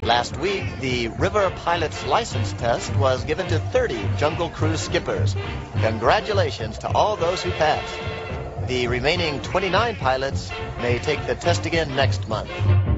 Last week, the River Pilot's license test was given to 30 Jungle Cruise skippers. Congratulations to all those who passed. The remaining 29 pilots may take the test again next month.